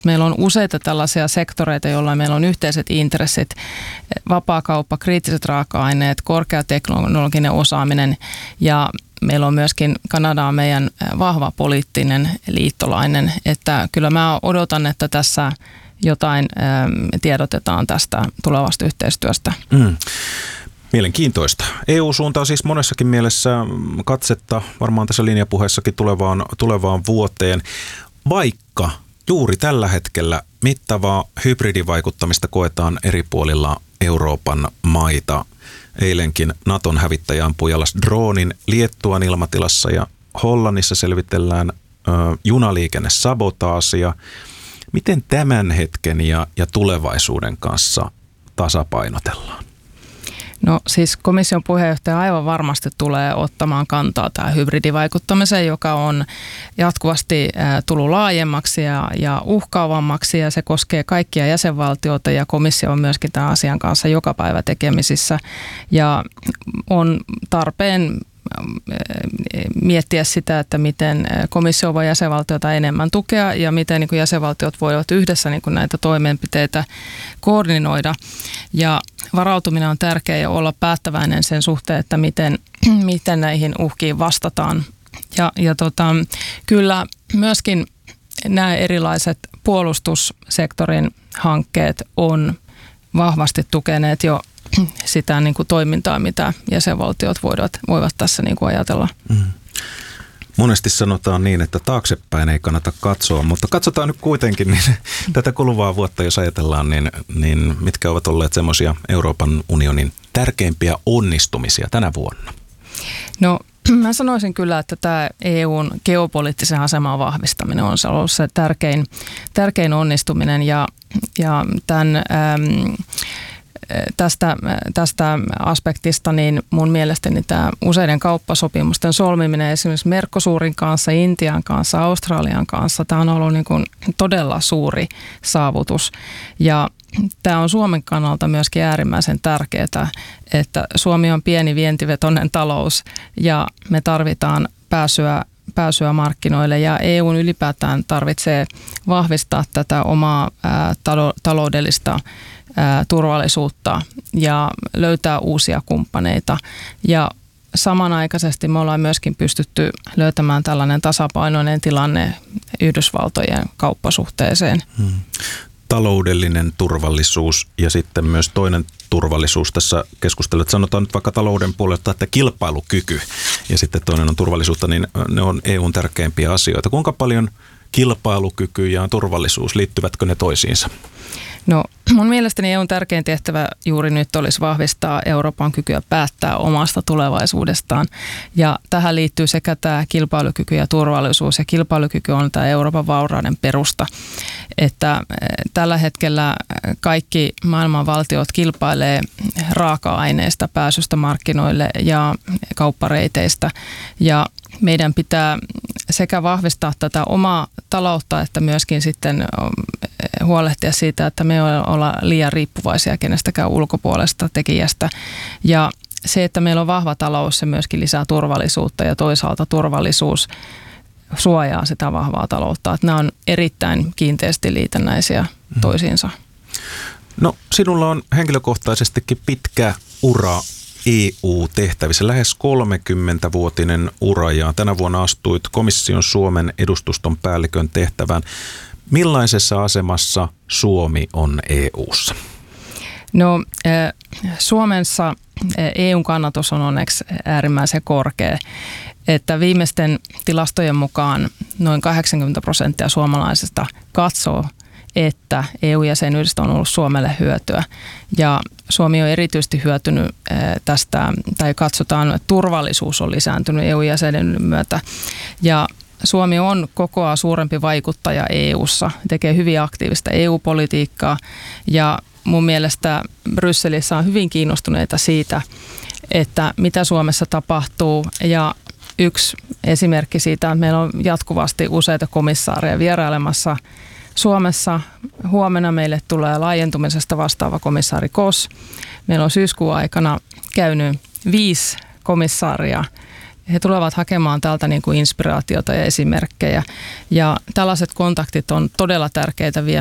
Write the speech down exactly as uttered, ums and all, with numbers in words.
Meillä on useita tällaisia sektoreita, joilla meillä on yhteiset intressit, vapaakauppa, kriittiset raaka-aineet, korkeateknologinen osaaminen ja meillä on myöskin Kanada on meidän vahva poliittinen liittolainen, että kyllä mä odotan, että tässä jotain tiedotetaan tästä tulevasta yhteistyöstä. Mm. Mielenkiintoista. E U suuntaa siis monessakin mielessä katsetta varmaan tässä linjapuheessakin tulevaan, tulevaan vuoteen, vaikka juuri tällä hetkellä mittavaa hybridivaikuttamista koetaan eri puolilla Euroopan maita. Eilenkin Naton hävittäjä ampui alas droonin Liettuan ilmatilassa ja Hollannissa selvitellään ö, junaliikennesabotaasia. Miten tämän hetken ja, ja tulevaisuuden kanssa tasapainotellaan? No siis komission puheenjohtaja aivan varmasti tulee ottamaan kantaa tähän hybridivaikuttamiseen, joka on jatkuvasti tullut laajemmaksi ja, ja uhkaavammaksi ja se koskee kaikkia jäsenvaltioita ja komissio on myöskin tämän asian kanssa joka päivä tekemisissä ja on tarpeen miettiä sitä, että miten komissio voi jäsenvaltioita enemmän tukea ja miten niin kuin jäsenvaltiot voivat yhdessä niin kuin näitä toimenpiteitä koordinoida. Ja varautuminen on tärkeää ja olla päättäväinen sen suhteen, että miten, miten näihin uhkiin vastataan. Ja, ja tota, kyllä myöskin nämä erilaiset puolustussektorin hankkeet on vahvasti tukeneet jo sitä niin kuin toimintaa, mitä jäsenvaltiot voivat, voivat tässä niin kuin ajatella. Mm. Monesti sanotaan niin, että taaksepäin ei kannata katsoa, mutta katsotaan nyt kuitenkin niin tätä kuluvaa vuotta, jos ajatellaan, niin, niin mitkä ovat olleet semmoisia Euroopan unionin tärkeimpiä onnistumisia tänä vuonna? No mä sanoisin kyllä, että tämä E U:n geopoliittisen aseman vahvistaminen on ollut se tärkein, tärkein onnistuminen ja, ja tämän äm, Tästä, tästä aspektista niin mun mielestäni tämä useiden kauppasopimusten solmiminen esimerkiksi Mercosurin kanssa, Intian kanssa, Australian kanssa, tämä on ollut niin kuin todella suuri saavutus ja tämä on Suomen kannalta myöskin äärimmäisen tärkeää, että Suomi on pieni vientivetoinen talous ja me tarvitaan pääsyä pääsyä markkinoille ja E U:n ylipäätään tarvitsee vahvistaa tätä omaa ää, talo, taloudellista ää, turvallisuutta ja löytää uusia kumppaneita. Ja samanaikaisesti me ollaan myöskin pystytty löytämään tällainen tasapainoinen tilanne Yhdysvaltojen kauppasuhteeseen. Hmm. Taloudellinen turvallisuus ja sitten myös toinen turvallisuus tässä keskustelussa. Sanotaan nyt vaikka talouden puolelta, että kilpailukyky ja sitten toinen on turvallisuutta, niin ne on E U:n tärkeimpiä asioita. Kuinka paljon kilpailukyky ja turvallisuus, liittyvätkö ne toisiinsa? No mun mielestäni E U:n tärkein tehtävä juuri nyt olisi vahvistaa Euroopan kykyä päättää omasta tulevaisuudestaan. Ja tähän liittyy sekä tämä kilpailukyky ja turvallisuus. Ja kilpailukyky on tämä Euroopan vaurauden perusta. Että tällä hetkellä kaikki maailman valtiot kilpailee raaka-aineista, pääsystä markkinoille ja kauppareiteistä. Ja meidän pitää sekä vahvistaa tätä omaa taloutta, että myöskin sitten huolehtia siitä, että me ei olla liian riippuvaisia kenestäkään ulkopuolesta tekijästä. Ja se, että meillä on vahva talous, se myöskin lisää turvallisuutta ja toisaalta turvallisuus suojaa sitä vahvaa taloutta. Että nämä on erittäin kiinteästi liitännäisiä toisiinsa. No sinulla on henkilökohtaisestikin pitkä ura E U-tehtävissä, lähes kolmekymmentävuotinen ura ja tänä vuonna astuit komission Suomen edustuston päällikön tehtävään. Millaisessa asemassa Suomi on E U:ssa? No Suomessa E U:n kannatus on onneksi äärimmäisen korkea, että viimeisten tilastojen mukaan noin kahdeksankymmentä prosenttia suomalaisista katsoo, että E U-jäsenyydestä on ollut Suomelle hyötyä. Ja Suomi on erityisesti hyötynyt tästä, tai katsotaan, että turvallisuus on lisääntynyt E U-jäsenyyden myötä. Ja Suomi on kokoaa suurempi vaikuttaja E U:ssa, tekee hyvin aktiivista E U-politiikkaa ja mun mielestä Brysselissä on hyvin kiinnostuneita siitä, että mitä Suomessa tapahtuu ja yksi esimerkki siitä, että meillä on jatkuvasti useita komissaareja vierailemassa Suomessa. Huomenna meille tulee laajentumisesta vastaava komissaari Kos. Meillä on syyskuun aikana käynyt viisi komissaaria he tulevat hakemaan täältä niin kuin inspiraatiota ja esimerkkejä. Ja tällaiset kontaktit on todella tärkeitä vie